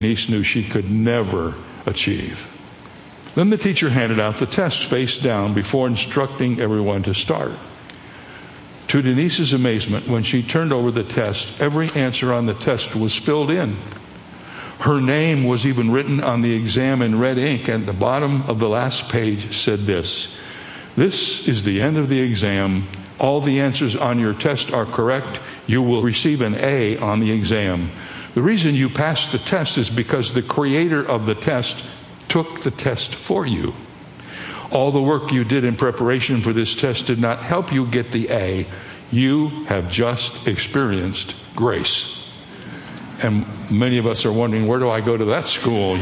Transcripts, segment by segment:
Denise knew she could never achieve. Then the teacher handed out the test face down before instructing everyone to start. To Denise's amazement, when she turned over the test, every answer on the test was filled in. Her name was even written on the exam in red ink, and the bottom of the last page said this: "This is the end of the exam. All the answers on your test are correct. You will receive an A on the exam. The reason you passed the test is because the creator of the test took the test for you. All the work you did in preparation for this test did not help you get the A. You have just experienced grace." And many of us are wondering, where do I go to that school,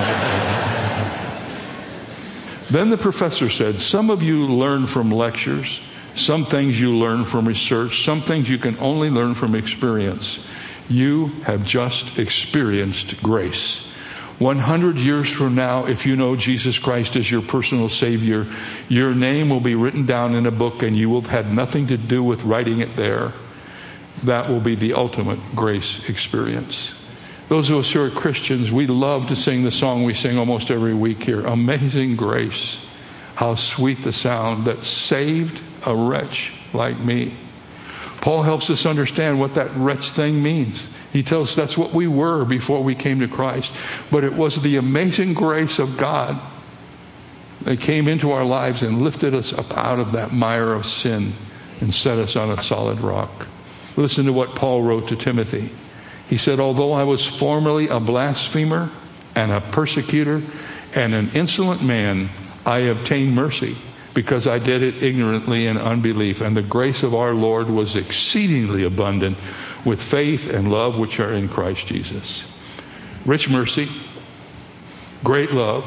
Then the professor said, "Some of you learn from lectures. Some things you learn from research. Some things you can only learn from experience. You have just experienced grace. 100 years from now, if you know Jesus Christ as your personal Savior, your name will be written down in a book and you will have had nothing to do with writing it there. That will be the ultimate grace experience." Those of us who are Christians, we love to sing the song we sing almost every week here. Amazing grace, how sweet the sound that saved a wretch like me. Paul helps us understand what that wretch thing means. He tells us that's what we were before we came to Christ. But it was the amazing grace of God that came into our lives and lifted us up out of that mire of sin and set us on a solid rock. Listen to what Paul wrote to Timothy. He said, "Although I was formerly a blasphemer and a persecutor and an insolent man, I obtained mercy because I did it ignorantly in unbelief. And the grace of our Lord was exceedingly abundant with faith and love which are in Christ Jesus." Rich mercy, great love,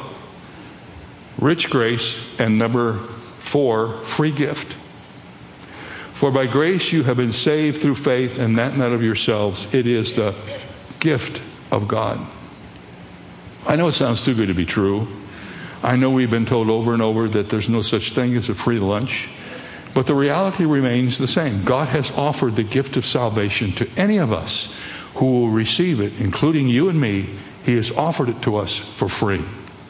rich grace, and number 4, free gift. "For by grace you have been saved through faith, and that not of yourselves. It is the gift of God." I know it sounds too good to be true. I know we've been told over and over that there's no such thing as a free lunch. But the reality remains the same. God has offered the gift of salvation to any of us who will receive it, including you and me. He has offered it to us for free.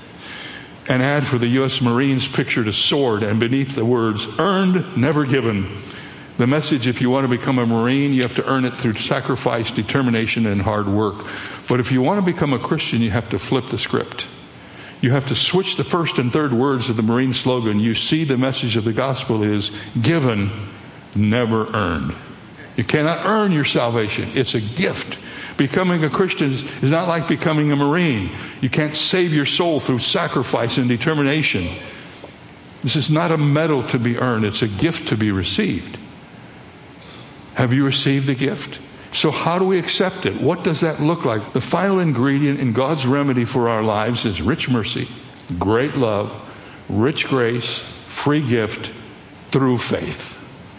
An ad for the U.S. Marines pictured a sword, and beneath the words, "Earned, never given." The message, if you want to become a Marine, you have to earn it through sacrifice, determination, and hard work. But if you want to become a Christian, you have to flip the script. You have to switch the first and third words of the Marine slogan. You see, the message of the gospel is given, never earned. You cannot earn your salvation. It's a gift. Becoming a Christian is not like becoming a Marine. You can't save your soul through sacrifice and determination. This is not a medal to be earned. It's a gift to be received. Have you received the gift? So how do we accept it? What does that look like? The final ingredient in God's remedy for our lives is rich mercy, great love, rich grace, free gift through faith.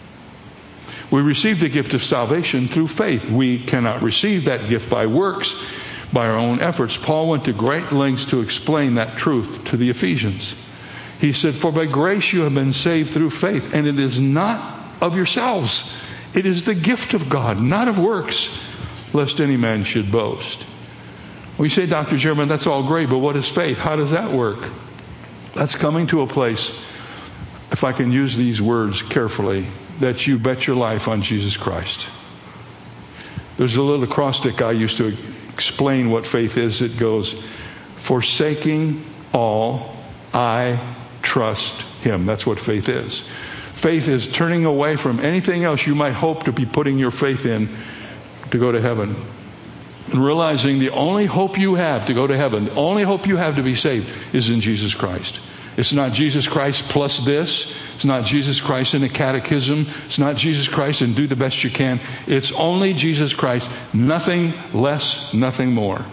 We receive the gift of salvation through faith. We cannot receive that gift by works, by our own efforts. Paul went to great lengths to explain that truth to the Ephesians. He said, "For by grace you have been saved through faith, and it is not of yourselves. It is the gift of God, not of works, lest any man should boast." We say, "Dr. German, that's all great, but what is faith? How does that work?" That's coming to a place, if I can use these words carefully, that you bet your life on Jesus Christ. There's a little acrostic I used to explain what faith is. It goes, "Forsaking all, I trust Him." That's what faith is. Faith is turning away from anything else you might hope to be putting your faith in to go to heaven. And realizing the only hope you have to go to heaven, the only hope you have to be saved is in Jesus Christ. It's not Jesus Christ plus this. It's not Jesus Christ in a catechism. It's not Jesus Christ and do the best you can. It's only Jesus Christ. Nothing less, nothing more.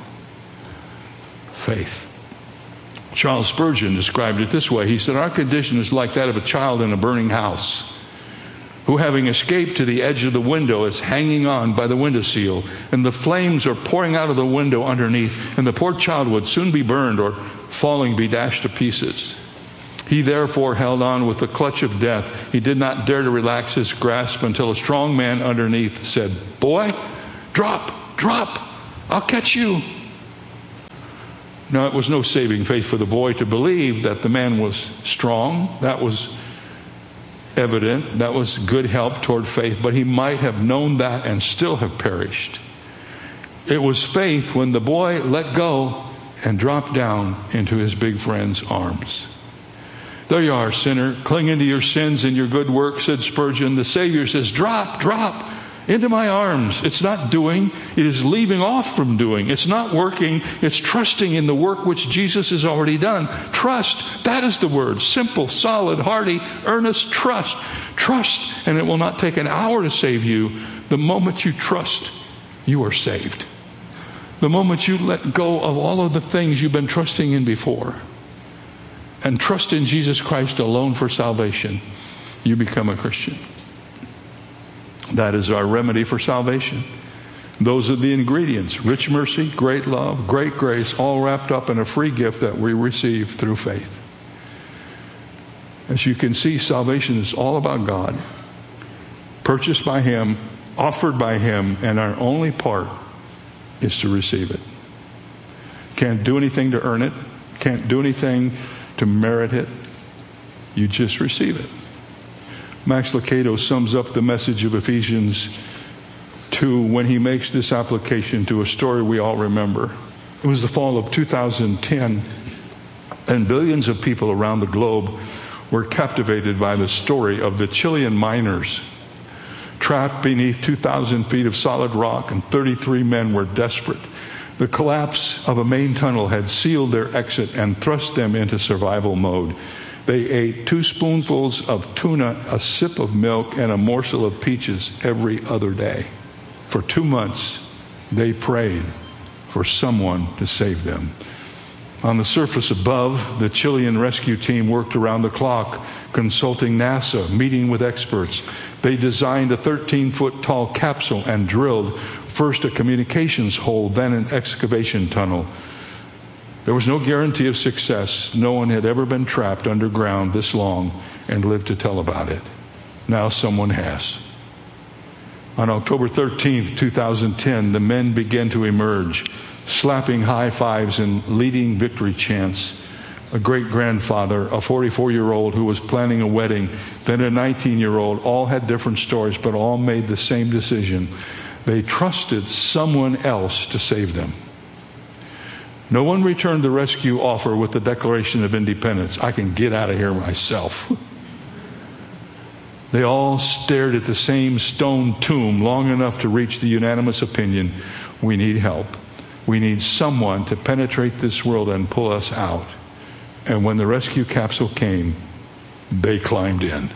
Faith. Charles Spurgeon described it this way. He said, "Our condition is like that of a child in a burning house, who, having escaped to the edge of the window, is hanging on by the window sill, and the flames are pouring out of the window underneath, and the poor child would soon be burned, or falling be dashed to pieces. He therefore held on with the clutch of death. He did not dare to relax his grasp until a strong man underneath said, 'Boy, drop, I'll catch you.' Now, it was no saving faith for the boy to believe that the man was strong. That was evident. That was good help toward faith. But he might have known that and still have perished. It was faith when the boy let go and dropped down into his big friend's arms. There you are, sinner. Cling into your sins and your good works, said Spurgeon. The Savior says, drop into my arms. It's not doing. It is leaving off from doing. It's not working. It's trusting in the work which Jesus has already done. Trust. That is the word. Simple, solid, hearty, earnest trust. Trust, and it will not take an hour to save you. The moment you trust, you are saved. The moment you let go of all of the things you've been trusting in before and trust in Jesus Christ alone for salvation, you become a Christian. That is our remedy for salvation. Those are the ingredients: rich mercy, great love, great grace, all wrapped up in a free gift that we receive through faith. As you can see, salvation is all about God, purchased by Him, offered by Him, and our only part is to receive it. Can't do anything to earn it. Can't do anything to merit it. You just receive it. Max Lucado sums up the message of Ephesians 2 when he makes this application to a story we all remember. It was the fall of 2010, and billions of people around the globe were captivated by the story of the Chilean miners trapped beneath 2,000 feet of solid rock, and 33 men were desperate. The collapse of a main tunnel had sealed their exit and thrust them into survival mode. They ate 2 spoonfuls of tuna, a sip of milk, and a morsel of peaches every other day. For 2 months, they prayed for someone to save them. On the surface above, the Chilean rescue team worked around the clock, consulting NASA, meeting with experts. They designed a 13-foot tall capsule and drilled first a communications hole, then an excavation tunnel. There was no guarantee of success. No one had ever been trapped underground this long and lived to tell about it. Now someone has. On October 13th, 2010, the men began to emerge, slapping high fives and leading victory chants. A great-grandfather, a 44-year-old who was planning a wedding, then a 19-year-old, all had different stories, but all made the same decision. They trusted someone else to save them. No one returned the rescue offer with the Declaration of Independence. I can get out of here myself. They all stared at the same stone tomb long enough to reach the unanimous opinion: we need help. We need someone to penetrate this world and pull us out. And when the rescue capsule came, they climbed in.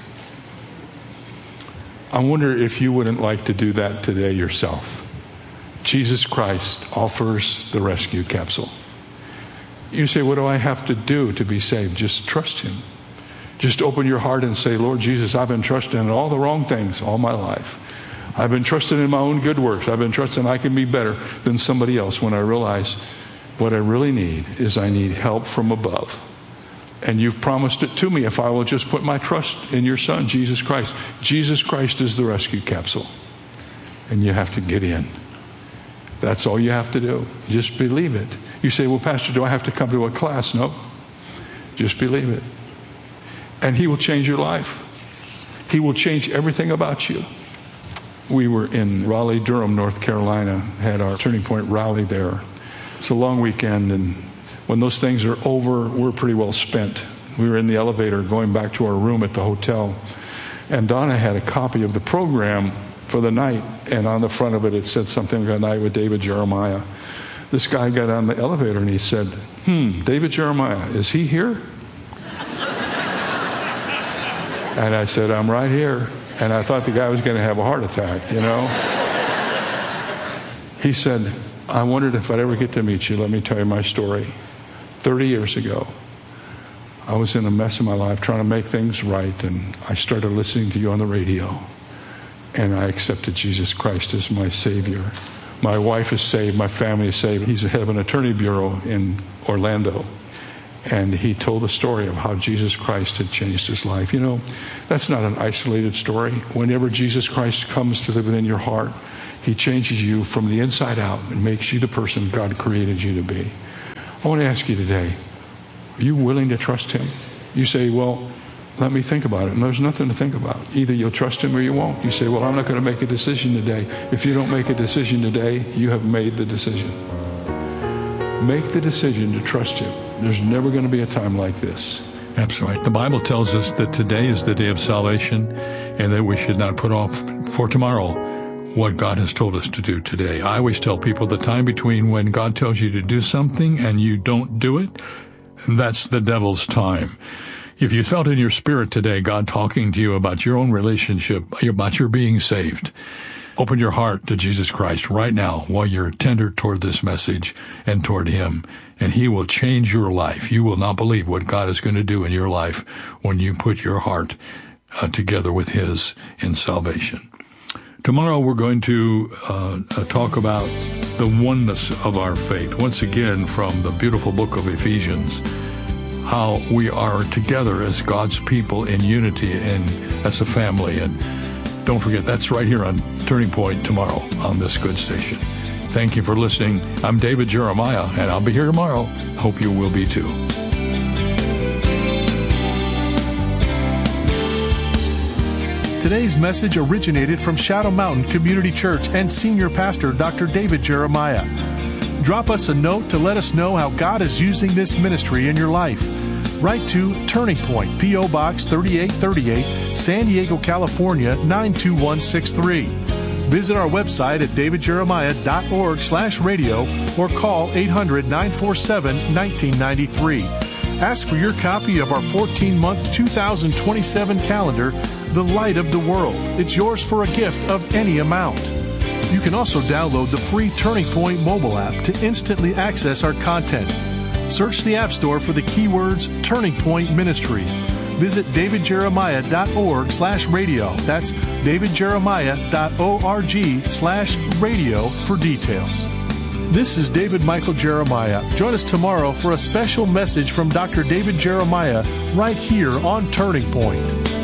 I wonder if you wouldn't like to do that today yourself. Jesus Christ offers the rescue capsule. You say, what do I have to do to be saved? Just trust Him. Just open your heart and say, Lord Jesus, I've been trusting in all the wrong things all my life. I've been trusting in my own good works. I've been trusting I can be better than somebody else, when I realize what I really need is I need help from above. And you've promised it to me if I will just put my trust in your Son, Jesus Christ. Jesus Christ is the rescue capsule. And you have to get in. That's all you have to do. Just believe it. You say, well, Pastor, do I have to come to a class? No. Just believe it. And He will change your life. He will change everything about you. We were in Raleigh-Durham, North Carolina, had our Turning Point rally there. It's a long weekend, and when those things are over, we're pretty well spent. We were in the elevator going back to our room at the hotel, and Donna had a copy of the program for the night, and on the front of it, it said something like "A Night with David Jeremiah." This guy got on the elevator and he said, David Jeremiah, is he here? And I said, I'm right here. And I thought the guy was going to have a heart attack, you know. He said, I wondered if I'd ever get to meet you. Let me tell you my story. 30 years ago, I was in a mess of my life trying to make things right, and I started listening to you on the radio, and I accepted Jesus Christ as my Savior. My wife is saved. My family is saved. He's the head of an attorney bureau in Orlando. And he told the story of how Jesus Christ had changed his life. You know, that's not an isolated story. Whenever Jesus Christ comes to live within your heart, He changes you from the inside out and makes you the person God created you to be. I want to ask you today, are you willing to trust him? You say, well, let me think about it. And there's nothing to think about. Either you'll trust him or you won't. You say, well, I'm not going to make a decision today. If you don't make a decision today, you have made the decision. Make the decision to trust him. There's never going to be a time like this. That's right. The Bible tells us that today is the day of salvation and that we should not put off for tomorrow what God has told us to do today. I always tell people the time between when God tells you to do something and you don't do it, that's the devil's time. If you felt in your spirit today God talking to you about your own relationship, about your being saved, open your heart to Jesus Christ right now while you're tender toward this message and toward him, and he will change your life. You will not believe what God is going to do in your life when you put your heart together with his in salvation. Tomorrow we're going to talk about the oneness of our faith. Once again, from the beautiful book of Ephesians, how we are together as God's people in unity and as a family. And don't forget, that's right here on Turning Point tomorrow on this good station. Thank you for listening. I'm David Jeremiah, and I'll be here tomorrow. Hope you will be too. Today's message originated from Shadow Mountain Community Church and Senior Pastor Dr. David Jeremiah. Drop us a note to let us know how God is using this ministry in your life. Write to Turning Point, P.O. Box 3838, San Diego, California 92163. Visit our website at davidjeremiah.org/radio or call 800-947-1993. Ask for your copy of our 14-month 2027 calendar, The Light of the World. It's yours for a gift of any amount. You can also download the free Turning Point mobile app to instantly access our content. Search the App Store for the keywords Turning Point Ministries. Visit davidjeremiah.org/radio. That's davidjeremiah.org/radio for details. This is David Michael Jeremiah. Join us tomorrow for a special message from Dr. David Jeremiah right here on Turning Point.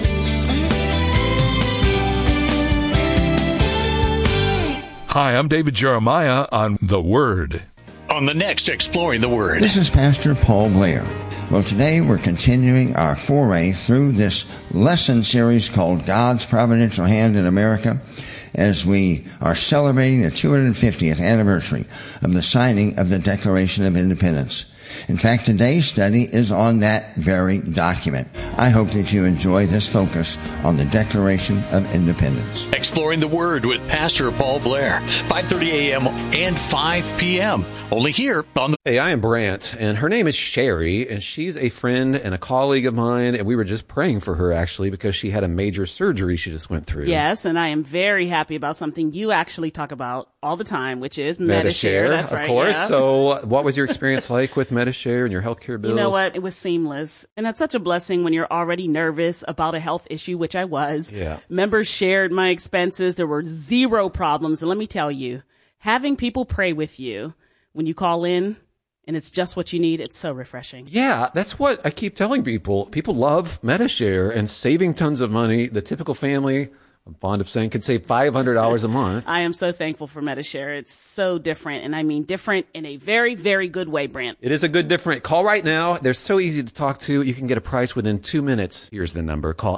Hi, I'm David Jeremiah on The Word. On the next Exploring the Word. This is Pastor Paul Blair. Well, today we're continuing our foray through this lesson series called God's Providential Hand in America, as we are celebrating the 250th anniversary of the signing of the Declaration of Independence. In fact, today's study is on that very document. I hope that you enjoy this focus on the Declaration of Independence. Exploring the Word with Pastor Paul Blair, 5:30 a.m. and 5 p.m. Only here on the... Hey, I am Brant, and her name is Sherry, and she's a friend and a colleague of mine, and we were just praying for her, actually, because she had a major surgery she just went through. Yes, and I am very happy about something you actually talk about all the time, which is Medi-Share. That's right, of course. Yeah. So what was your experience like with Medi-Share and your healthcare bills? You know what? It was seamless. And that's such a blessing when you're already nervous about a health issue, which I was. Yeah. Members shared my expenses. There were zero problems. And let me tell you, having people pray with you when you call in and it's just what you need, it's so refreshing. Yeah, that's what I keep telling people. People love Medi-Share and saving tons of money. The typical family, I'm fond of saying, can save $500 a month. I am so thankful for Medi-Share. It's so different, and I mean different in a very, very good way, Brant. It is a good different. Call right now. They're so easy to talk to. You can get a price within 2 minutes. Here's the number. Call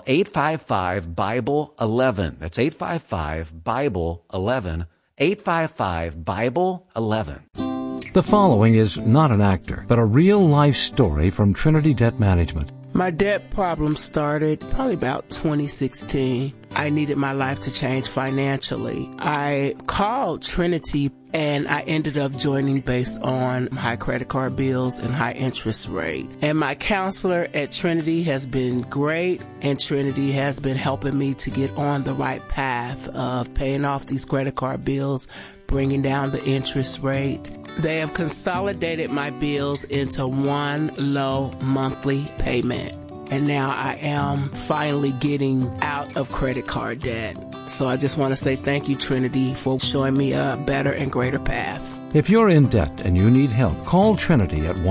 855-BIBLE-11. That's 855-BIBLE-11. 855-BIBLE-11. The following is not an actor, but a real-life story from Trinity Debt Management. My debt problem started probably about 2016. I needed my life to change financially. I called Trinity and I ended up joining based on high credit card bills and high interest rate. And my counselor at Trinity has been great, and Trinity has been helping me to get on the right path of paying off these credit card bills, bringing down the interest rate. They have consolidated my bills into one low monthly payment. And now I am finally getting out of credit card debt. So I just want to say thank you, Trinity, for showing me a better and greater path. If you're in debt and you need help, call Trinity at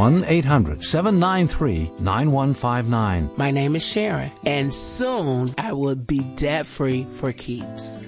1-800-793-9159. My name is Sharon, and soon I will be debt-free for keeps.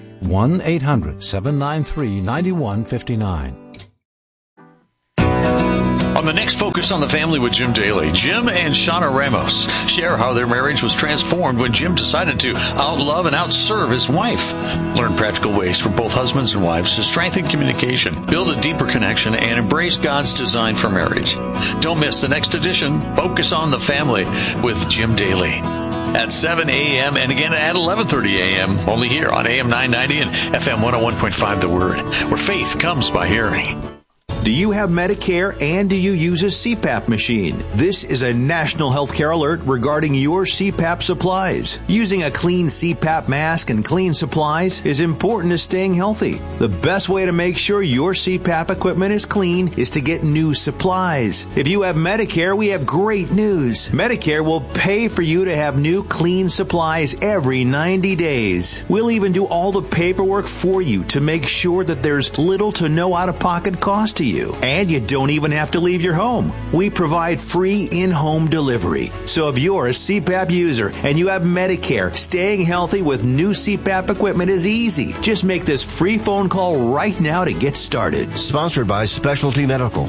1-800-793-9159. On On the next Focus on the Family with Jim Daly, Jim and Shauna Ramos share how their marriage was transformed when Jim decided to outlove and outserve his wife. Learn practical ways for both husbands and wives to strengthen communication, build a deeper connection, and embrace God's design for marriage. Don't miss the next edition, Focus on the Family with Jim Daly, at 7 a.m. and again at 11:30 a.m. only here on AM 990 and FM 101.5 The Word, where faith comes by hearing. Do you have Medicare and do you use a CPAP machine? This is a national healthcare alert regarding your CPAP supplies. Using a clean CPAP mask and clean supplies is important to staying healthy. The best way to make sure your CPAP equipment is clean is to get new supplies. If you have Medicare, we have great news. Medicare will pay for you to have new clean supplies every 90 days. We'll even do all the paperwork for you to make sure that there's little to no out-of-pocket cost to you. And you don't even have to leave your home. We provide free in-home delivery. So if you're a CPAP user and you have Medicare, staying healthy with new CPAP equipment is easy. Just make this free phone call right now to get started. Sponsored by Specialty Medical.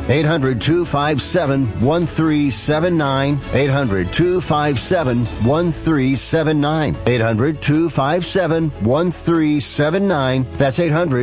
800-257-1379. 800-257-1379. 800-257-1379. That's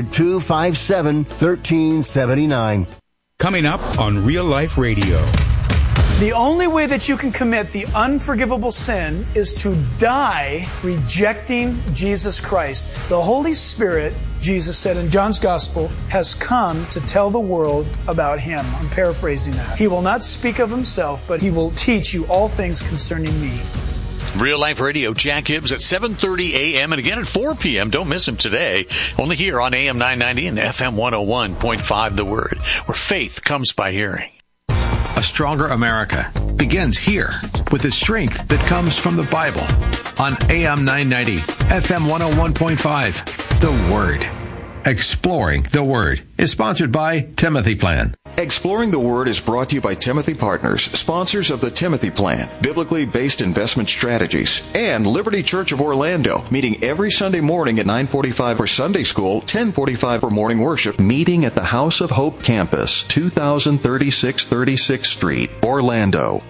800-257-1379. Coming up on Real Life Radio. The only way that you can commit the unforgivable sin is to die rejecting Jesus Christ. The Holy Spirit, Jesus said in John's Gospel, has come to tell the world about Him. I'm paraphrasing that. He will not speak of Himself, but He will teach you all things concerning me. Real Life Radio, Jack Hibbs at 7:30 a.m. and again at 4 p.m. Don't miss him today. Only here on AM 990 and FM 101.5 The Word, where faith comes by hearing. A stronger America begins here with the strength that comes from the Bible. On AM 990, FM 101.5, The Word. Exploring the Word is sponsored by Timothy Plan. Exploring the Word is brought to you by Timothy Partners, sponsors of the Timothy Plan, biblically based investment strategies, and Liberty Church of Orlando, meeting every Sunday morning at 9:45 for Sunday School, 10:45 for morning worship, meeting at the House of Hope Campus, 2036 36th Street, Orlando.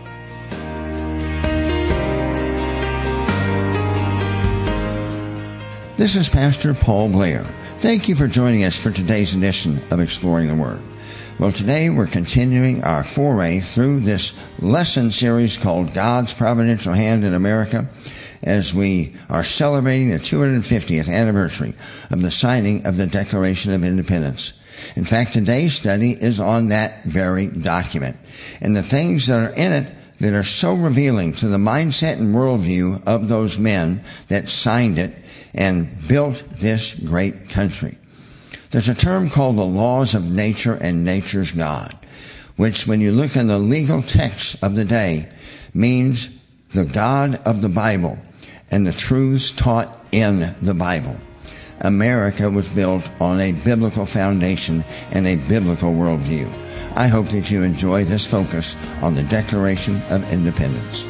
This is Pastor Paul Blair. Thank you for joining us for today's edition of Exploring the Word. Well, today we're continuing our foray through this lesson series called God's Providential Hand in America, as we are celebrating the 250th anniversary of the signing of the Declaration of Independence. In fact, today's study is on that very document and the things that are in it that are so revealing to the mindset and worldview of those men that signed it and built this great country. There's a term called the laws of nature and nature's God, which when you look in the legal text of the day means the God of the Bible and the truths taught in the Bible. America was built on a biblical foundation and a biblical worldview. I hope that you enjoy this focus on the Declaration of Independence.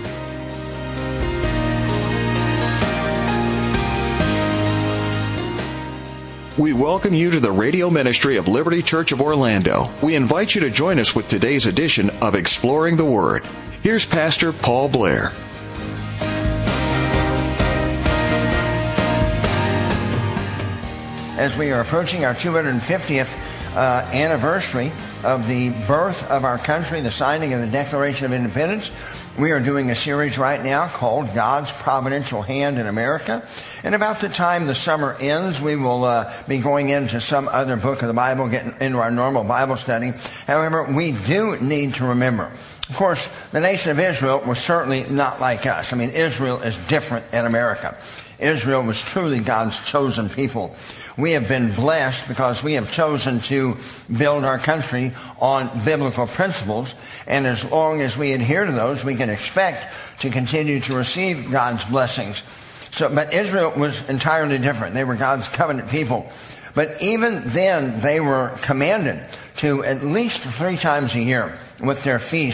We welcome you to the radio ministry of Liberty Church of Orlando. We invite you to join us with today's edition of Exploring the Word. Here's Pastor Paul Blair. As we are approaching our 250th anniversary of the birth of our country, the signing of the Declaration of Independence, we are doing a series right now called God's Providential Hand in America. And about the time the summer ends, we will be going into some other book of the Bible, getting into our normal Bible study. However, we do need to remember, of course, the nation of Israel was certainly not like us. I mean, Israel is different than America. Israel was truly God's chosen people. We have been blessed because we have chosen to build our country on biblical principles, and as long as we adhere to those, we can expect to continue to receive God's blessings. But Israel was entirely different. They were God's covenant people. But even then, they were commanded to at least 3 times a year with their feasts,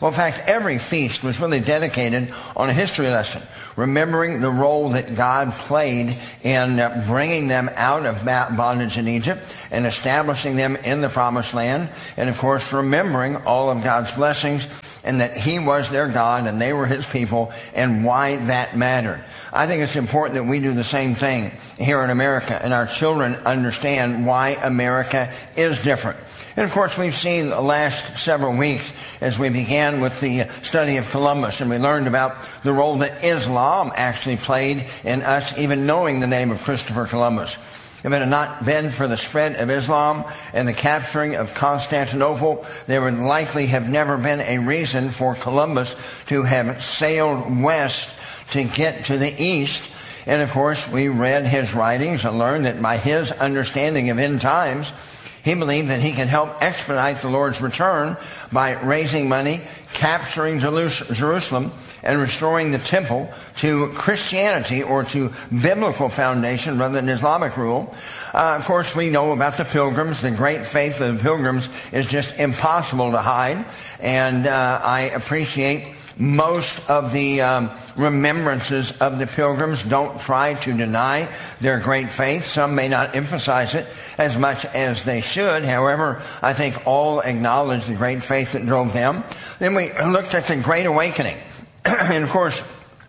Well, in fact, every feast was really dedicated on a history lesson, remembering the role that God played in bringing them out of bondage in Egypt and establishing them in the Promised Land. And, of course, remembering all of God's blessings and that He was their God and they were His people and why that mattered. I think it's important that we do the same thing here in America and our children understand why America is different. And, of course, we've seen the last several weeks as we began with the study of Columbus, and we learned about the role that Islam actually played in us even knowing the name of Christopher Columbus. If it had not been for the spread of Islam and the capturing of Constantinople, there would likely have never been a reason for Columbus to have sailed west to get to the east. And, of course, we read his writings and learned that by his understanding of end times, he believed that he could help expedite the Lord's return by raising money, capturing Jerusalem, and restoring the temple to Christianity or to biblical foundation rather than Islamic rule. Of course, we know about the Pilgrims. The great faith of the Pilgrims is just impossible to hide. And I appreciate most of the remembrances of the Pilgrims don't try to deny their great faith. Some may not emphasize it as much as they should. However, I think all acknowledge the great faith that drove them. Then we looked at the Great Awakening. And, of course,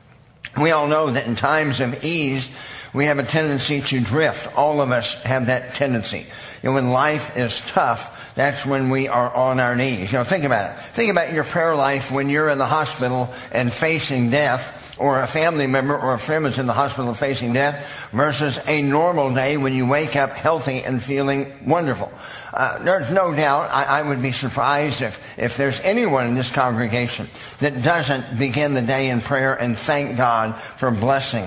we all know that in times of ease, we have a tendency to drift. All of us have that tendency. When life is tough, that's when we are on our knees. Think about it. Think about your prayer life when you're in the hospital and facing death, or a family member or a friend is in the hospital facing death, versus a normal day when you wake up healthy and feeling wonderful. There's no doubt I would be surprised if there's anyone in this congregation that doesn't begin the day in prayer and thank God for blessing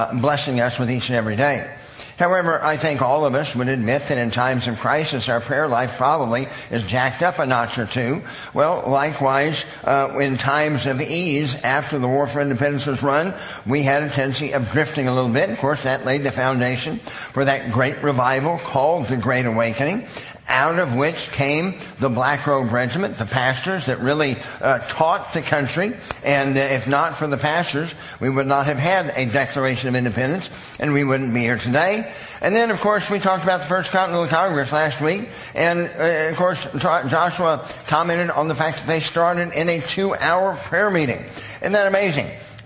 us with each and every day. However, I think all of us would admit that in times of crisis, our prayer life probably is jacked up a notch or two. Well, likewise, in times of ease, after the War for Independence was run, we had a tendency of drifting a little bit. Of course, that laid the foundation for that great revival called the Great Awakening, out of which came the Black Robe Regiment, the pastors that really taught the country. And if not for the pastors, we would not have had a Declaration of Independence, and we wouldn't be here today. And then, of course, we talked about the First Continental Congress last week. And, of course, Joshua commented on the fact that they started in a 2-hour prayer meeting. Isn't that amazing?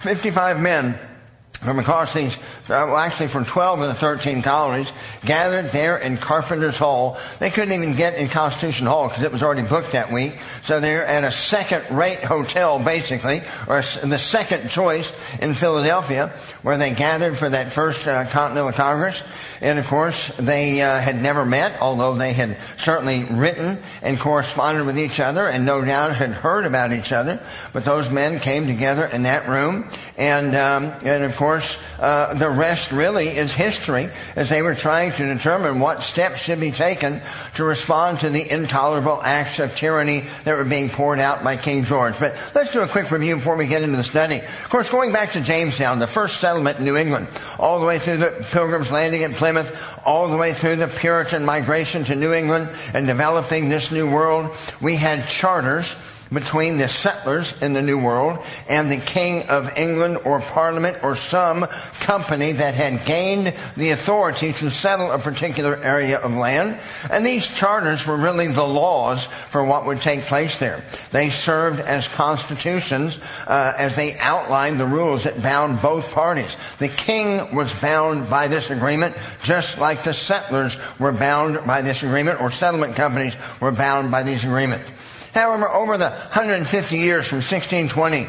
55 men from across these, actually from 12 of the 13 colonies, gathered there in Carpenter's Hall. They couldn't even get in Constitution Hall because it was already booked that week. So they're at a second-rate hotel, basically, or the second choice in Philadelphia, where they gathered for that First Continental Congress. And, of course, they had never met, although they had certainly written and corresponded with each other and no doubt had heard about each other. But those men came together in that room. And of course, the rest really is history, as they were trying to determine what steps should be taken to respond to the intolerable acts of tyranny that were being poured out by King George. But let's do a quick review before we get into the study. Of course, going back to Jamestown, the first settlement in New England, all the way through the Pilgrims landing at Plymouth, all the way through the Puritan migration to New England and developing this new world, we had charters between the settlers in the New World and the King of England or Parliament or some company that had gained the authority to settle a particular area of land. And these charters were really the laws for what would take place there. They served as constitutions as they outlined the rules that bound both parties. The king was bound by this agreement just like the settlers were bound by this agreement, or settlement companies were bound by these agreements. However, over the 150 years from 1620 to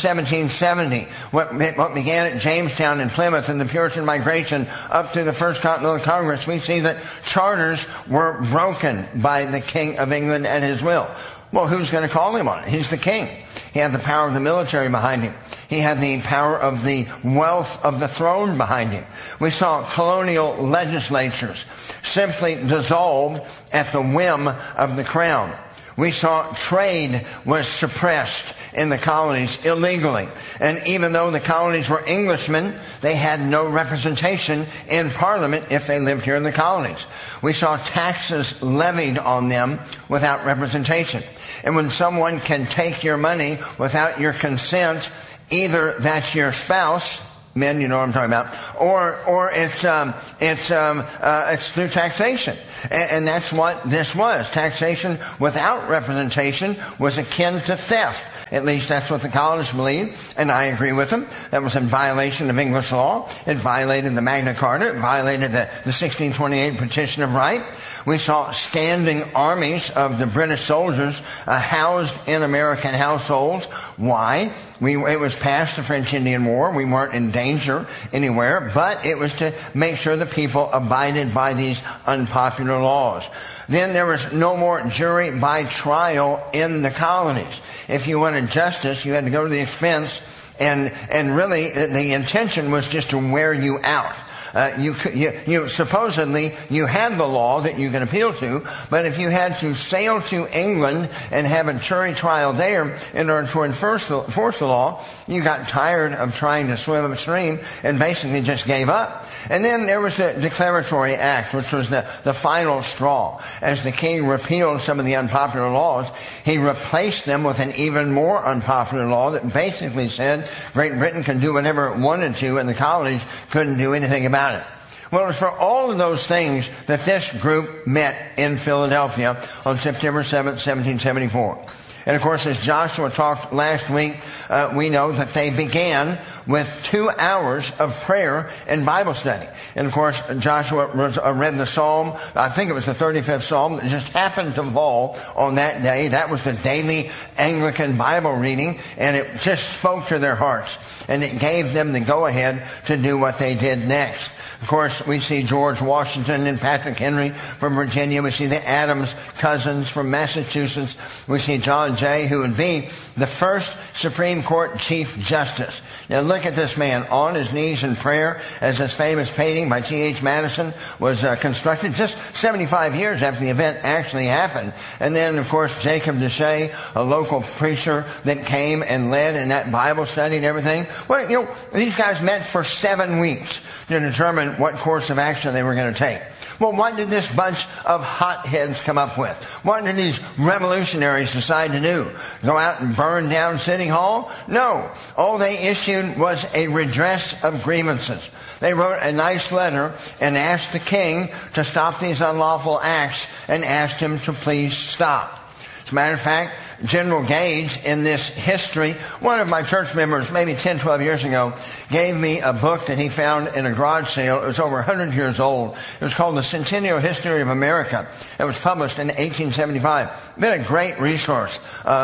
1770, what began at Jamestown and Plymouth and the Puritan migration up to the First Continental Congress, we see that charters were broken by the King of England and his will. Well, who's going to call him on it? He's the king. He had the power of the military behind him. He had the power of the wealth of the throne behind him. We saw colonial legislatures simply dissolved at the whim of the crown. We saw trade was suppressed in the colonies illegally. And even though the colonies were Englishmen, they had no representation in Parliament if they lived here in the colonies. We saw taxes levied on them without representation. And when someone can take your money without your consent, either that's your spouse, men, you know what I'm talking about, or it's through taxation. And that's what this was. Taxation without representation was akin to theft. At least that's what the colonists believed, and I agree with them. That was in violation of English law. It violated the Magna Carta. It violated the 1628 Petition of Right. We saw standing armies of the British soldiers housed in American households. Why? It was past the French Indian War. We weren't in danger anywhere, but it was to make sure the people abided by these unpopular laws. Then there was no more jury by trial in the colonies. If you wanted justice, you had to go to the expense, and really the intention was just to wear you out. You supposedly you had the law that you can appeal to, but if you had to sail to England and have a jury trial there in order to enforce the law, you got tired of trying to swim upstream and basically just gave up. And then there was the Declaratory Act, which was the final straw. As the king repealed some of the unpopular laws, he replaced them with an even more unpopular law that basically said Great Britain could do whatever it wanted to and the colonies couldn't do anything about it. Well, it was for all of those things that this group met in Philadelphia on September 7th, 1774. And of course, as Joshua talked last week, we know that they began with 2 hours of prayer and Bible study. And of course, Joshua read the Psalm, I think it was the 35th Psalm, that just happened to fall on that day. That was the daily Anglican Bible reading, and it just spoke to their hearts. And it gave them the go-ahead to do what they did next. Of course, we see George Washington and Patrick Henry from Virginia. We see the Adams cousins from Massachusetts. We see John Jay, who would be the first Supreme Court Chief Justice. Now look at this man on his knees in prayer as this famous painting by T.H. Madison was constructed just 75 years after the event actually happened. And then, of course, Jacob Deshay, a local preacher that came and led in that Bible study and everything. Well, you know, these guys met for 7 weeks to determine what course of action they were going to take. Well, what did this bunch of hotheads come up with? What did these revolutionaries decide to do? Go out and burn down City Hall? No. All they issued was a redress of grievances. They wrote a nice letter and asked the king to stop these unlawful acts and asked him to please stop. As a matter of fact, General Gage, in this history, one of my church members, maybe 10, 12 years ago, gave me a book that he found in a garage sale. It was over 100 years old. It was called The Centennial History of America. It was published in 1875. Been a great resource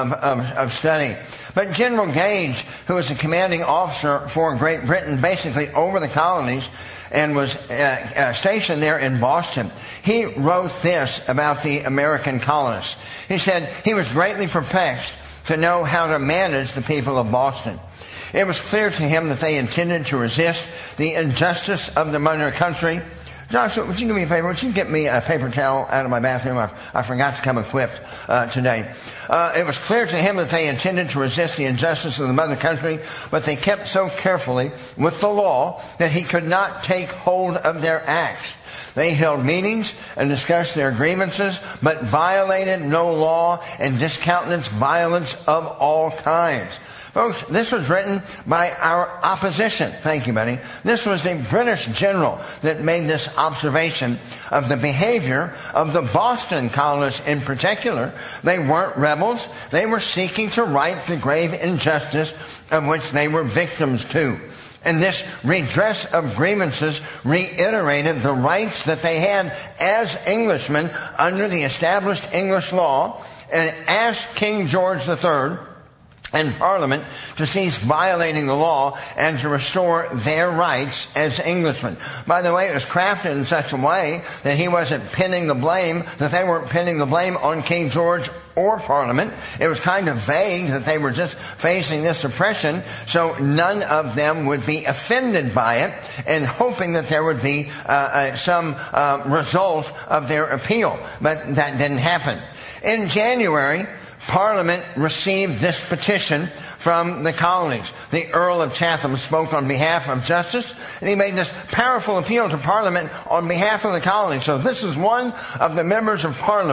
of study. But General Gage, who was a commanding officer for Great Britain, basically over the colonies, and was stationed there in Boston, he wrote this about the American colonists. He said he was greatly perplexed to know how to manage the people of Boston. It was clear to him that they intended to resist the injustice of the mother country. Joshua, would you do me a favor? Would you get me a paper towel out of my bathroom? I forgot to come equipped today. It was clear to him that they intended to resist the injustice of the mother country, but they kept so carefully with the law that he could not take hold of their acts. They held meetings and discussed their grievances, but violated no law and discountenanced violence of all kinds. Folks, this was written by our opposition. Thank you, buddy. This was the British general that made this observation of the behavior of the Boston colonists in particular. They weren't rebels. They were seeking to right the grave injustice of which they were victims to. And this redress of grievances reiterated the rights that they had as Englishmen under the established English law, and asked King George III and Parliament to cease violating the law and to restore their rights as Englishmen. By the way, it was crafted in such a way that he wasn't pinning the blame, that they weren't pinning the blame on King George or Parliament. It was kind of vague that they were just facing this oppression, so none of them would be offended by it, and hoping that there would be some result of their appeal. But that didn't happen. In January, Parliament received this petition from the colonies. The Earl of Chatham spoke on behalf of justice, and he made this powerful appeal to Parliament on behalf of the colonies. So this is one of the members of Parliament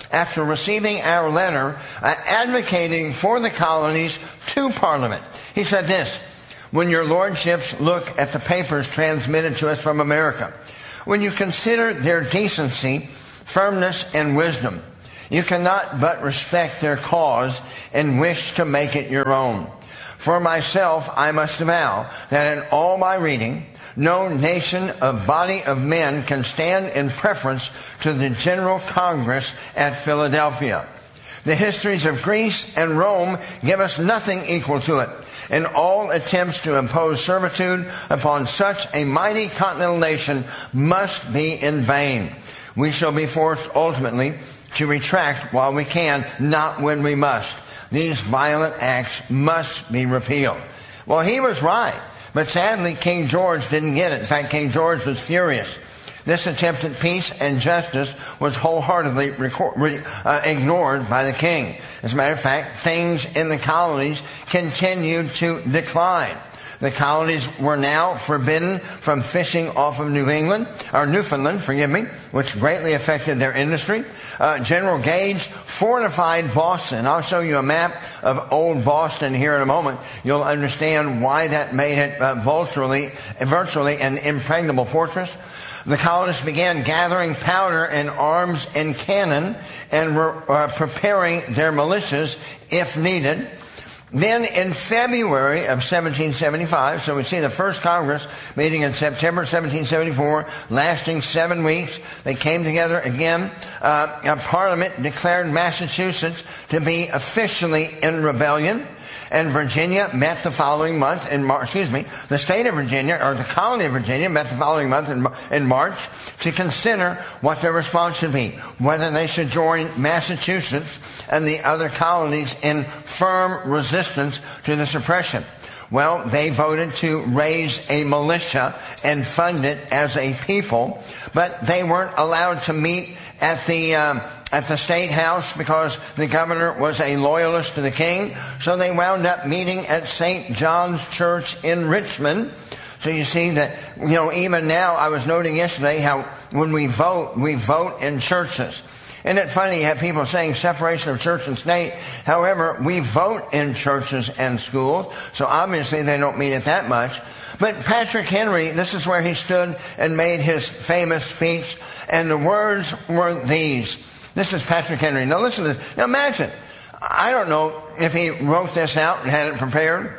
after receiving our letter advocating for the colonies to Parliament. He said this: when your lordships look at the papers transmitted to us from America, when you consider their decency, firmness, and wisdom, you cannot but respect their cause and wish to make it your own. For myself, I must avow that in all my reading, no nation of body of men can stand in preference to the General Congress at Philadelphia. The histories of Greece and Rome give us nothing equal to it, and all attempts to impose servitude upon such a mighty continental nation must be in vain. We shall be forced ultimately to retract while we can, not when we must. These violent acts must be repealed. Well, he was right, but sadly King George didn't get it. In fact, King George was furious. This attempt at peace and justice was wholeheartedly ignored by the king. As a matter of fact, things in the colonies continued to decline. The colonies were now forbidden from fishing off of Newfoundland, which greatly affected their industry. General Gage fortified Boston. I'll show you a map of old Boston here in a moment. You'll understand why that made it virtually an impregnable fortress. The colonists began gathering powder and arms and cannon and were preparing their militias if needed. Then in February of 1775, so we see the first Congress meeting in September 1774, lasting 7 weeks, they came together again. A Parliament declared Massachusetts to be officially in rebellion. And Virginia met the following month the state of Virginia, or the colony of Virginia, met the following month in March to consider what their response should be, whether they should join Massachusetts and the other colonies in firm resistance to the suppression. Well, they voted to raise a militia and fund it as a people, but they weren't allowed to meet at the State House because the governor was a loyalist to the king. So they wound up meeting at St. John's Church in Richmond. So you see that, even now, I was noting yesterday how when we vote in churches. Isn't it funny, you have people saying separation of church and state. However, we vote in churches and schools, so obviously they don't mean it that much. But Patrick Henry, this is where he stood and made his famous speech, and the words were these. This is Patrick Henry. Now listen to this. Now imagine, I don't know if he wrote this out and had it prepared,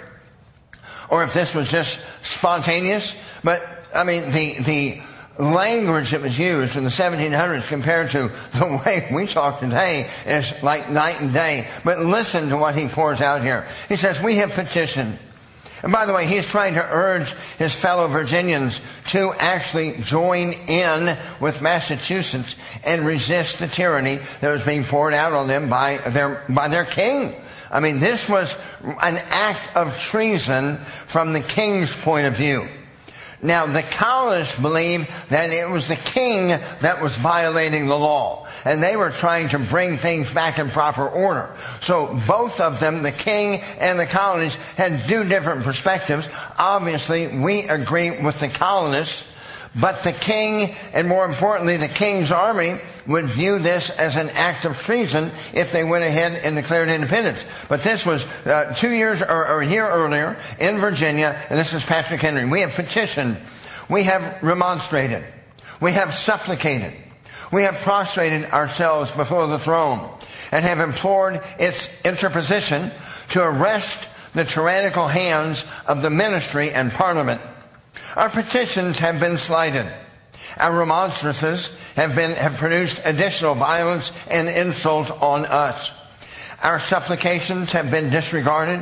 or if this was just spontaneous, but I mean the language that was used in the 1700s compared to the way we talk today is like night and day. But listen to what he pours out here. He says, we have petitioned. And by the way, he's trying to urge his fellow Virginians to actually join in with Massachusetts and resist the tyranny that was being poured out on them by their king. I mean, this was an act of treason from the king's point of view. Now, the colonists believed that it was the king that was violating the law, and they were trying to bring things back in proper order. So both of them, the king and the colonies, had two different perspectives. Obviously, we agree with the colonists, but the king, and more importantly, the king's army, would view this as an act of treason if they went ahead and declared independence. But this was 2 years or a year earlier in Virginia, and this is Patrick Henry. We have petitioned. We have remonstrated. We have supplicated. We have prostrated ourselves before the throne and have implored its interposition to arrest the tyrannical hands of the ministry and parliament. Our petitions have been slighted. Our remonstrances have produced additional violence and insult on us. Our supplications have been disregarded,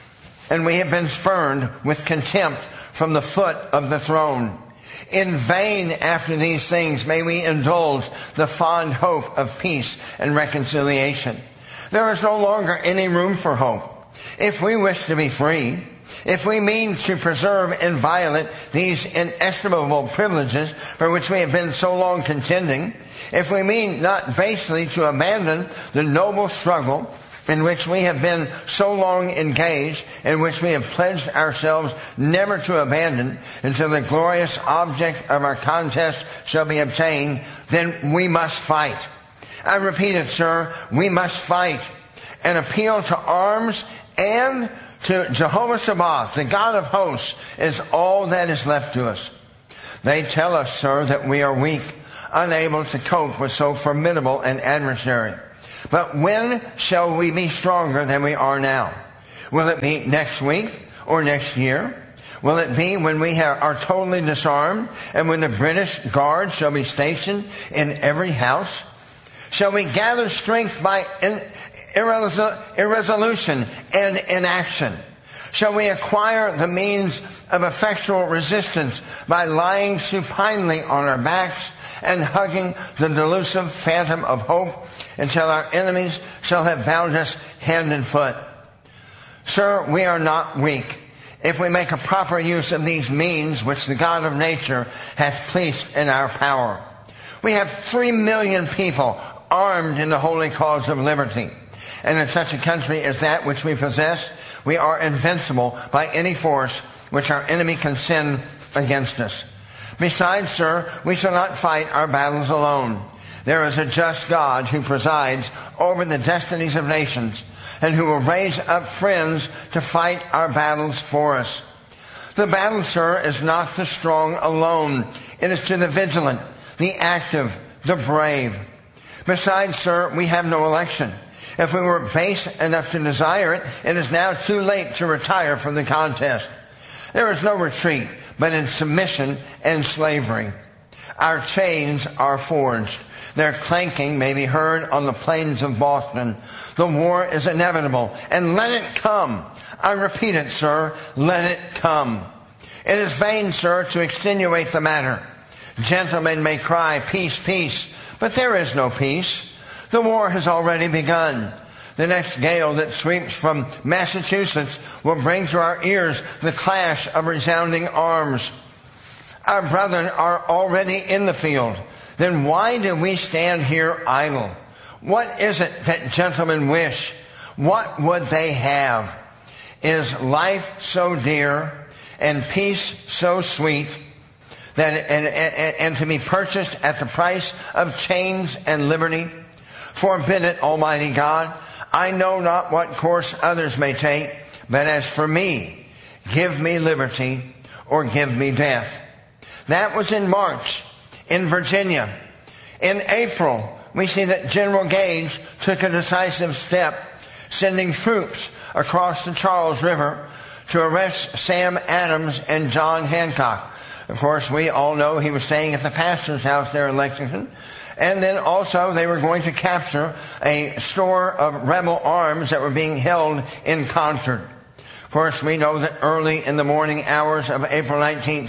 and we have been spurned with contempt from the foot of the throne. In vain after these things may we indulge the fond hope of peace and reconciliation. There is no longer any room for hope. If we wish to be free, if we mean to preserve inviolate these inestimable privileges for which we have been so long contending, if we mean not basely to abandon the noble struggle in which we have been so long engaged, in which we have pledged ourselves never to abandon until the glorious object of our contest shall be obtained, then we must fight. I repeat it, sir, we must fight. An appeal to arms and to Jehovah Sabaoth, the God of hosts, is all that is left to us. They tell us, sir, that we are weak, unable to cope with so formidable an adversary. But when shall we be stronger than we are now? Will it be next week or next year? Will it be when we are totally disarmed and when the British Guards shall be stationed in every house? Shall we gather strength by irresolution and inaction? Shall we acquire the means of effectual resistance by lying supinely on our backs and hugging the delusive phantom of hope until our enemies shall have bound us hand and foot? Sir, we are not weak if we make a proper use of these means which the God of nature hath placed in our power. We have 3 million people armed in the holy cause of liberty. And in such a country as that which we possess, we are invincible by any force which our enemy can send against us. Besides, sir, we shall not fight our battles alone. There is a just God who presides over the destinies of nations and who will raise up friends to fight our battles for us. The battle, sir, is not the strong alone. It is to the vigilant, the active, the brave. Besides, sir, we have no election. If we were base enough to desire it, it is now too late to retire from the contest. There is no retreat, but in submission and slavery. Our chains are forged. Their clanking may be heard on the plains of Boston. The war is inevitable, and let it come. I repeat it, sir, let it come. It is vain, sir, to extenuate the matter. Gentlemen may cry, peace, peace, but there is no peace. The war has already begun. The next gale that sweeps from Massachusetts will bring to our ears the clash of resounding arms. Our brethren are already in the field. Then why do we stand here idle? What is it that gentlemen wish? What would they have? Is life so dear and peace so sweet that and to be purchased at the price of chains and liberty? Forbid it, Almighty God. I know not what course others may take, but as for me, give me liberty or give me death. That was in March in Virginia. In April, we see that General Gage took a decisive step, sending troops across the Charles River to arrest Sam Adams and John Hancock. Of course, we all know he was staying at the pastor's house there in Lexington. And then also they were going to capture a store of rebel arms that were being held in Concord. Of course, we know that early in the morning hours of April 19,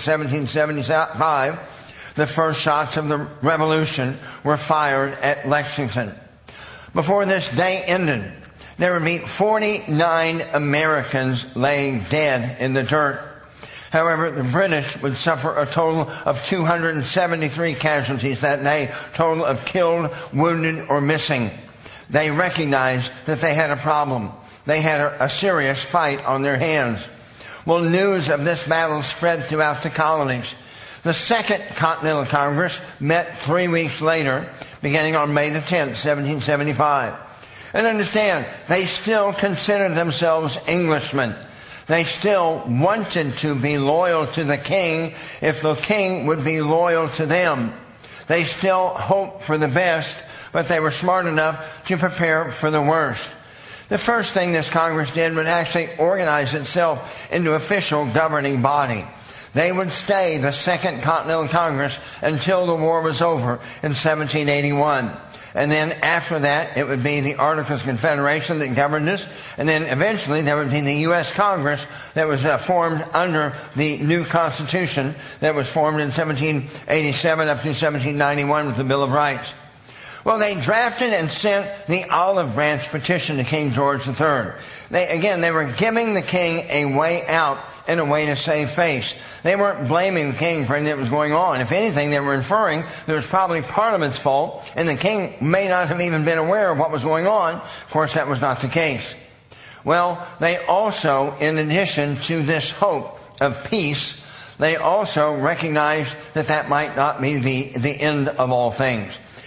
1775, the first shots of the revolution were fired at Lexington. Before this day ended, there would be 49 Americans laying dead in the dirt. However, the British would suffer a total of 273 casualties that day, total of killed, wounded, or missing. They recognized that they had a problem. They had a serious fight on their hands. Well, news of this battle spread throughout the colonies. The Second Continental Congress met 3 weeks later, beginning on May the 10th, 1775. And understand, they still considered themselves Englishmen. They still wanted to be loyal to the king if the king would be loyal to them. They still hoped for the best, but they were smart enough to prepare for the worst. The first thing this Congress did was actually organize itself into official governing body. They would stay the Second Continental Congress until the war was over in 1781. And then after that, it would be the Articles of Confederation that governed us. And then eventually there would be the U.S. Congress that was formed under the new Constitution that was formed in 1787 up to 1791 with the Bill of Rights. Well, they drafted and sent the Olive Branch Petition to King George III. They were giving the king a way out and a way to save face. They weren't blaming the king for anything that was going on. If anything, they were inferring that it was probably Parliament's fault, and the king may not have even been aware of what was going on. Of course, that was not the case. Well, they also, in addition to this hope of peace, they also recognized that that might not be the end of all things.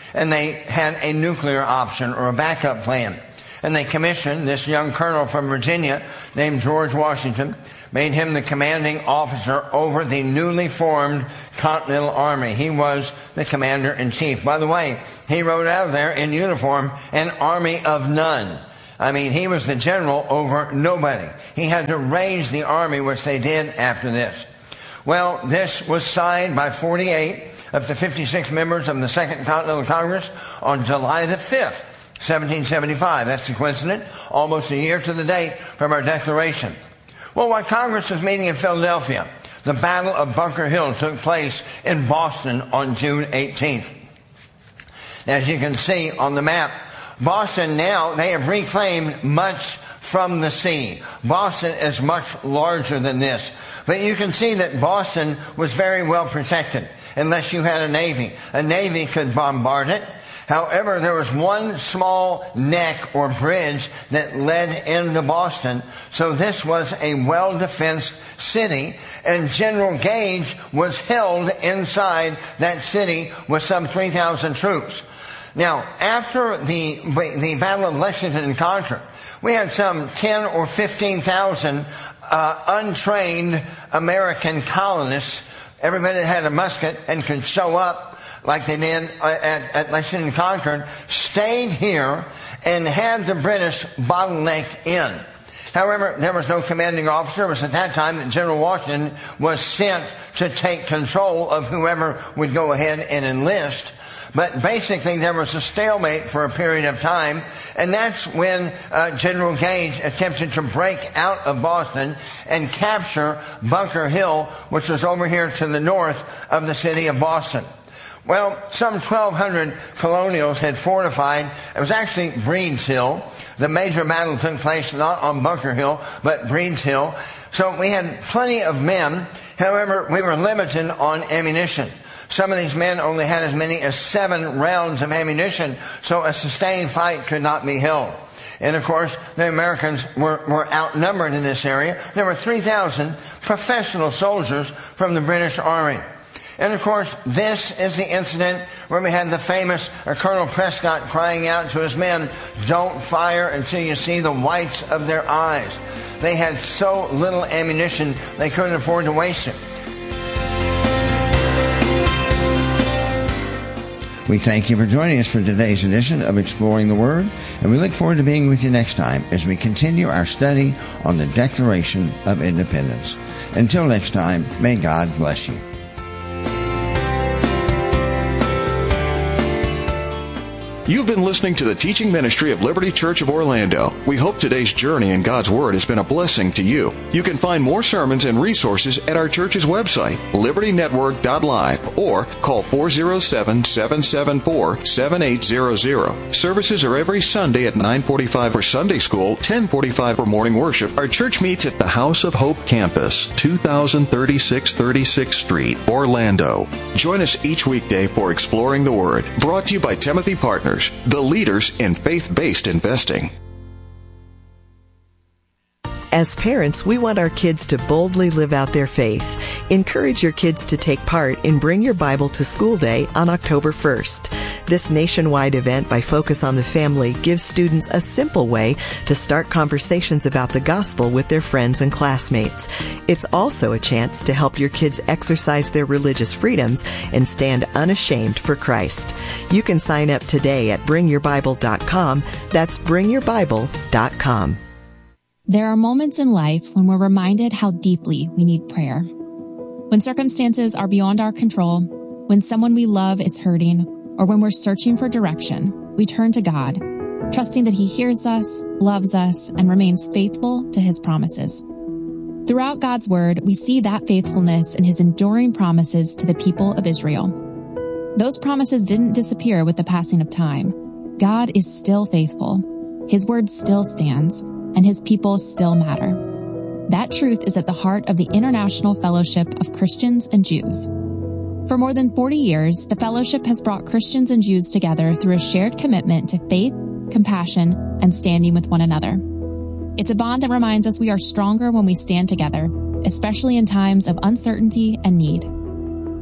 and they had a nuclear option or a backup plan. And they commissioned this young colonel from Virginia named George Washington, made him the commanding officer over the newly formed Continental Army. He was the commander-in-chief. By the way, he rode out of there in uniform, an army of none. I mean, he was the general over nobody. He had to raise the army, which they did after this. Well, this was signed by 48 of the 56 members of the Second Continental Congress on July the 5th, 1775. That's the coincidence, almost a year to the date from our declaration. Well, while Congress was meeting in Philadelphia, the Battle of Bunker Hill took place in Boston on June 18th. As you can see on the map, Boston now, they have reclaimed much from the sea. Boston is much larger than this. But you can see that Boston was very well protected, unless you had a navy. A navy could bombard it. However, there was one small neck or bridge that led into Boston. So this was a well-defensed city, and General Gage was held inside that city with some 3,000 troops. Now, after the Battle of Lexington and Concord, we had some 10 or 15,000 untrained American colonists. Everybody that had a musket and could show up like they did at Lexington and Concord, stayed here and had the British bottlenecked in. However, there was no commanding officer. It was at that time that General Washington was sent to take control of whoever would go ahead and enlist. But basically, there was a stalemate for a period of time, and that's when General Gage attempted to break out of Boston and capture Bunker Hill, which was over here to the north of the city of Boston. Well, some 1,200 colonials had fortified. It was actually Breed's Hill. The major battle took place not on Bunker Hill, but Breed's Hill. So we had plenty of men. However, we were limited on ammunition. Some of these men only had as many as 7 rounds of ammunition, so a sustained fight could not be held. And of course, the Americans were outnumbered in this area. There were 3,000 professional soldiers from the British Army. And of course, this is the incident where we had the famous Colonel Prescott crying out to his men, "Don't fire until you see the whites of their eyes." They had so little ammunition, they couldn't afford to waste it. We thank you for joining us for today's edition of Exploring the Word, and we look forward to being with you next time as we continue our study on the Declaration of Independence. Until next time, may God bless you. You've been listening to the teaching ministry of Liberty Church of Orlando. We hope today's journey in God's Word has been a blessing to you. You can find more sermons and resources at our church's website, libertynetwork.live, or call 407-774-7800. Services are every Sunday at 9:45 for Sunday School, 10:45 for morning worship. Our church meets at the House of Hope campus, 2036 36th Street, Orlando. Join us each weekday for Exploring the Word, brought to you by Timothy Partners, the leaders in faith-based investing. As parents, we want our kids to boldly live out their faith. Encourage your kids to take part in Bring Your Bible to School Day on October 1st. This nationwide event by Focus on the Family gives students a simple way to start conversations about the gospel with their friends and classmates. It's also a chance to help your kids exercise their religious freedoms and stand unashamed for Christ. You can sign up today at bringyourbible.com. That's bringyourbible.com. There are moments in life when we're reminded how deeply we need prayer. When circumstances are beyond our control, when someone we love is hurting, or when we're searching for direction, we turn to God, trusting that He hears us, loves us, and remains faithful to His promises. Throughout God's Word, we see that faithfulness in His enduring promises to the people of Israel. Those promises didn't disappear with the passing of time. God is still faithful. His Word still stands, and His people still matter. That truth is at the heart of the International Fellowship of Christians and Jews. For more than 40 years, the fellowship has brought Christians and Jews together through a shared commitment to faith, compassion, and standing with one another. It's a bond that reminds us we are stronger when we stand together, especially in times of uncertainty and need.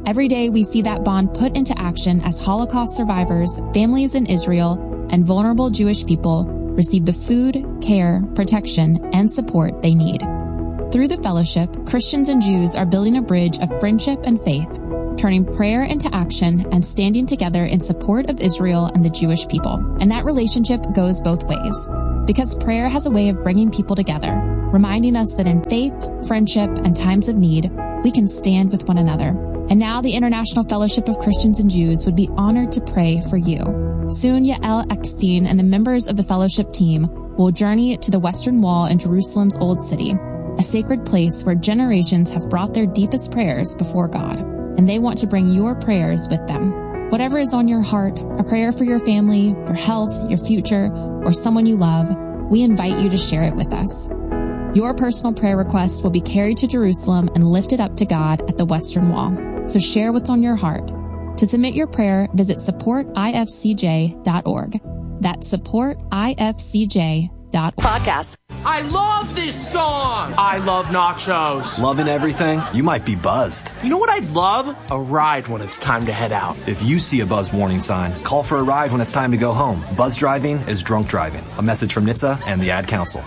Every day we see that bond put into action as Holocaust survivors, families in Israel, and vulnerable Jewish people receive the food, care, protection, and support they need. Through the fellowship, Christians and Jews are building a bridge of friendship and faith, turning prayer into action and standing together in support of Israel and the Jewish people. And that relationship goes both ways, because prayer has a way of bringing people together, reminding us that in faith, friendship, and times of need, we can stand with one another. And now the International Fellowship of Christians and Jews would be honored to pray for you. Soon, Yael Eckstein and the members of the fellowship team will journey to the Western Wall in Jerusalem's Old City, a sacred place where generations have brought their deepest prayers before God, and they want to bring your prayers with them. Whatever is on your heart, a prayer for your family, for health, your future, or someone you love, we invite you to share it with us. Your personal prayer requests will be carried to Jerusalem and lifted up to God at the Western Wall. So share what's on your heart. To submit your prayer, visit supportifcj.org. That's supportifcj.org. Podcast. I love this song. I love nachos. Loving everything? You might be buzzed. You know what I'd love? A ride when it's time to head out. If you see a buzz warning sign, call for a ride when it's time to go home. Buzz driving is drunk driving. A message from NHTSA and the Ad Council.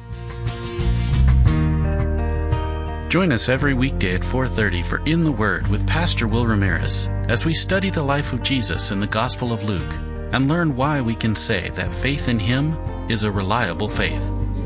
Join us every weekday at 4:30 for In the Word with Pastor Will Ramirez as we study the life of Jesus in the Gospel of Luke and learn why we can say that faith in Him is a reliable faith.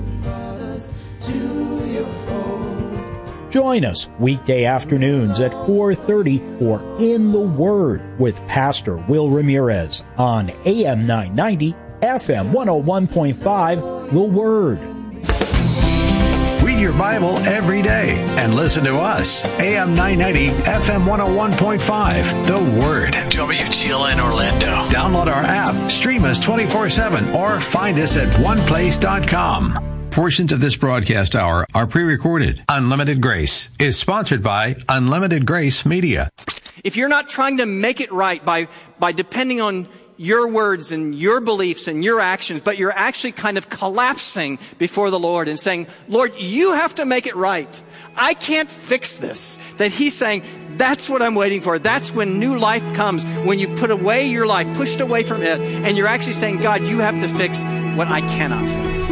Join us weekday afternoons at 4:30 for In the Word with Pastor Will Ramirez on AM 990, FM 101.5, The Word. Read your Bible every day and listen to us. AM 990, FM 101.5, The Word. WGLN Orlando. Download our app, stream us 24/7, or find us at oneplace.com. Portions of this broadcast hour are pre-recorded. Unlimited Grace is sponsored by Unlimited Grace Media. If you're not trying to make it right by depending on your words and your beliefs and your actions, but you're actually kind of collapsing before the Lord and saying, Lord, you have to make it right. I can't fix this. That He's saying, that's what I'm waiting for. That's when new life comes, when you put away your life, pushed away from it, and you're actually saying, God, you have to fix what I cannot fix.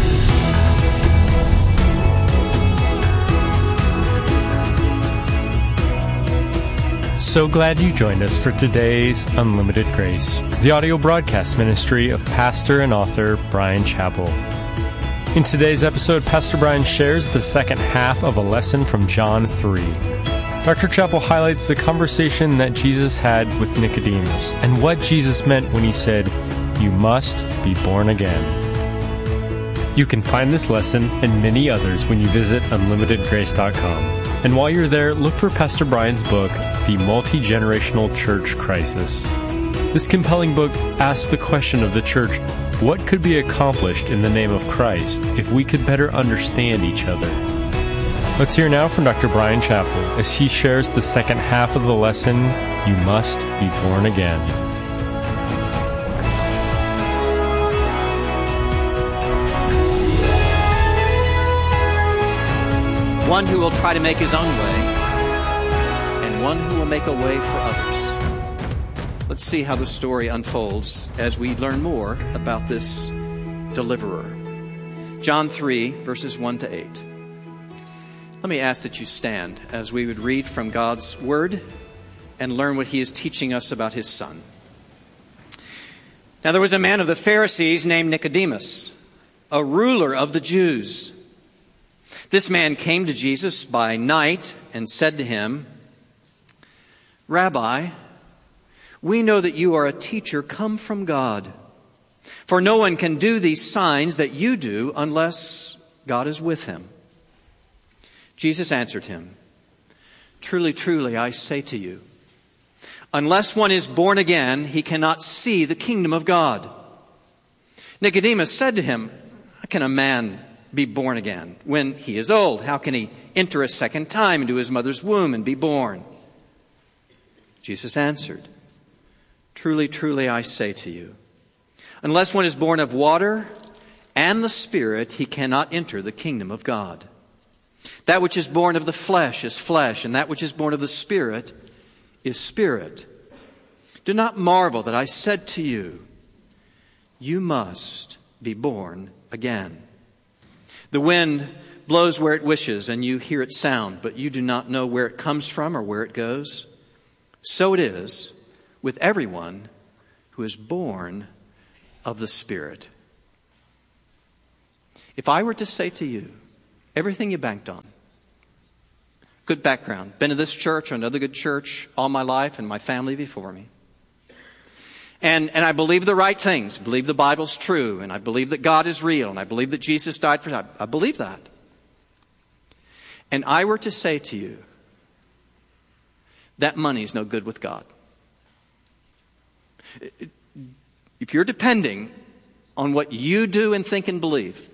So glad you joined us for today's Unlimited Grace, the audio broadcast ministry of pastor and author Bryan Chapell. In today's episode, Pastor Bryan shares the second half of a lesson from John 3. Dr. Chapell highlights the conversation that Jesus had with Nicodemus and what Jesus meant when He said, "You must be born again." You can find this lesson and many others when you visit unlimitedgrace.com. And while you're there, look for Pastor Bryan's book, The Multi-Generational Church Crisis. This compelling book asks the question of the church, what could be accomplished in the name of Christ if we could better understand each other? Let's hear now from Dr. Bryan Chapell as he shares the second half of the lesson, You Must Be Born Again. One who will try to make his own way, and one who will make a way for others. Let's see how the story unfolds as we learn more about this deliverer. John 3, verses 1 to 8. Let me ask that you stand as we would read from God's Word and learn what He is teaching us about His Son. Now there was a man of the Pharisees named Nicodemus, a ruler of the Jews. This man came to Jesus by night and said to Him, Rabbi, we know that you are a teacher come from God. For no one can do these signs that you do unless God is with him. Jesus answered him, Truly, truly, I say to you, unless one is born again, he cannot see the kingdom of God. Nicodemus said to him, How can a man be born again when he is old? How can he enter a second time into his mother's womb and be born? Jesus answered, Truly, truly, I say to you, unless one is born of water and the Spirit, he cannot enter the kingdom of God. That which is born of the flesh is flesh, and that which is born of the Spirit is spirit. Do not marvel that I said to you, you must be born again. The wind blows where it wishes, and you hear its sound, but you do not know where it comes from or where it goes. So it is with everyone who is born of the Spirit. If I were to say to you, everything you banked on, good background, been to this church or another good church all my life and my family before me, and I believe the right things, believe the Bible's true, and I believe that God is real, and I believe that Jesus died for us, I believe that. And I were to say to you, that money's no good with God. If you're depending on what you do and think and believe,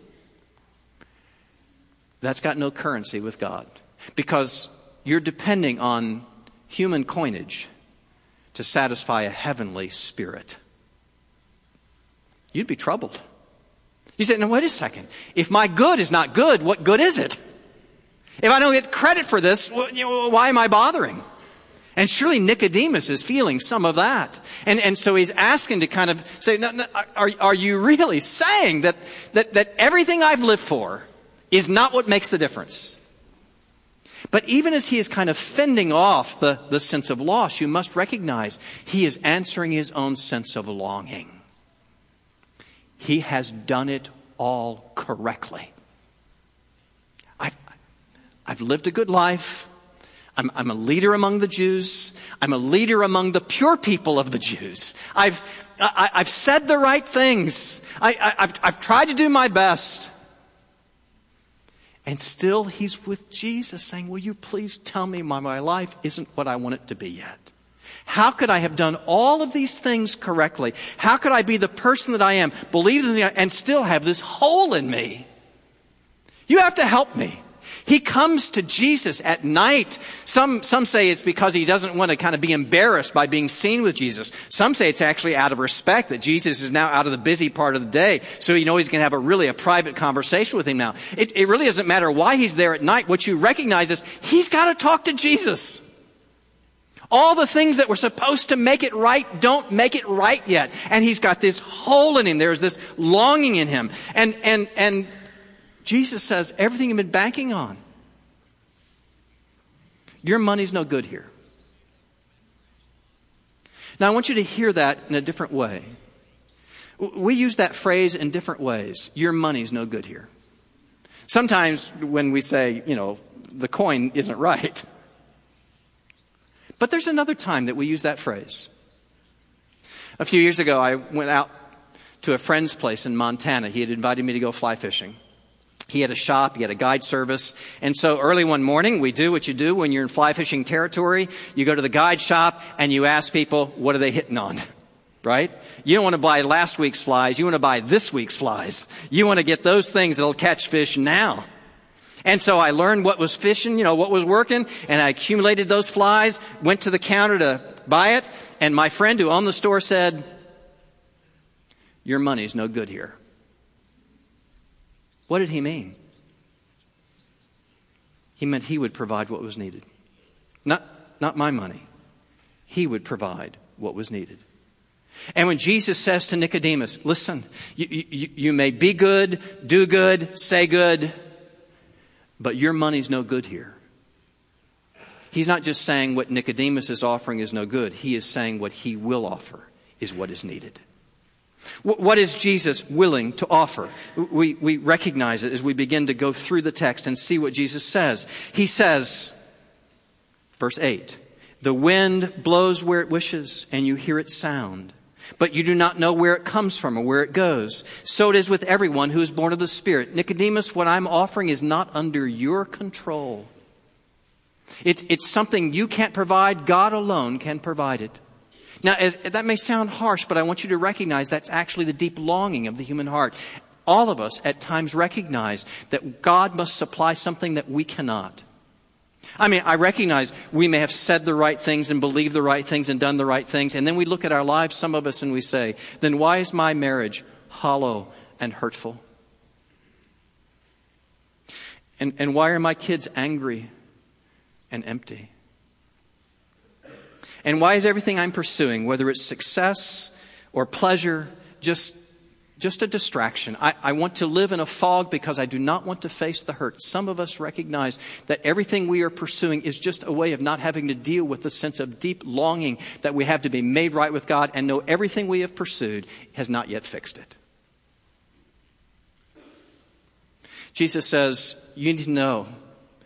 that's got no currency with God. Because you're depending on human coinage to satisfy a heavenly spirit. You'd be troubled. You say, now wait a second. If my good is not good, what good is it? If I don't get credit for this, why am I bothering? And surely Nicodemus is feeling some of that. And so he's asking to kind of say, no, are you really saying that everything I've lived for is not what makes the difference? But even as he is kind of fending off the sense of loss, you must recognize he is answering his own sense of longing. He has done it all correctly. I've lived a good life. I'm a leader among the Jews. I'm a leader among the pure people of the Jews. I've said the right things. I've tried to do my best. And still he's with Jesus saying, will you please tell me my life isn't what I want it to be yet? How could I have done all of these things correctly? How could I be the person that I am, believe in the, and still have this hole in me? You have to help me. He comes to Jesus at night. Some say it's because he doesn't want to kind of be embarrassed by being seen with Jesus. Some say it's actually out of respect that Jesus is now out of the busy part of the day. So you know he's going to have a private conversation with him now. It really doesn't matter why he's there at night. What you recognize is he's got to talk to Jesus. All the things that were supposed to make it right don't make it right yet. And he's got this hole in him. There's this longing in him. And Jesus says, everything you've been banking on, your money's no good here. Now, I want you to hear that in a different way. We use that phrase in different ways. Your money's no good here. Sometimes when we say, the coin isn't right. But there's another time that we use that phrase. A few years ago, I went out to a friend's place in Montana. He had invited me to go fly fishing. He had a shop, he had a guide service. And so early one morning, we do what you do when you're in fly fishing territory. You go to the guide shop and you ask people, what are they hitting on? Right? You don't want to buy last week's flies. You want to buy this week's flies. You want to get those things that'll catch fish now. And so I learned what was fishing, what was working, and I accumulated those flies, went to the counter to buy it, and my friend who owned the store said, your money's no good here. What did he mean? He meant he would provide what was needed. Not my money. He would provide what was needed. And when Jesus says to Nicodemus, listen, you may be good, do good, say good, but your money's no good here. He's not just saying what Nicodemus is offering is no good. He is saying what he will offer is what is needed. What is Jesus willing to offer? We recognize it as we begin to go through the text and see what Jesus says. He says, verse 8, the wind blows where it wishes and you hear its sound, but you do not know where it comes from or where it goes. So it is with everyone who is born of the Spirit. Nicodemus, what I'm offering is not under your control. It's something you can't provide. God alone can provide it. Now, that may sound harsh, but I want you to recognize that's actually the deep longing of the human heart. All of us at times recognize that God must supply something that we cannot. I recognize we may have said the right things and believed the right things and done the right things, and then we look at our lives, some of us, and we say, then why is my marriage hollow and hurtful? And why are my kids angry and empty? And why is everything I'm pursuing, whether it's success or pleasure, just a distraction? I want to live in a fog because I do not want to face the hurt. Some of us recognize that everything we are pursuing is just a way of not having to deal with the sense of deep longing that we have to be made right with God, and know everything we have pursued has not yet fixed it. Jesus says, you need to know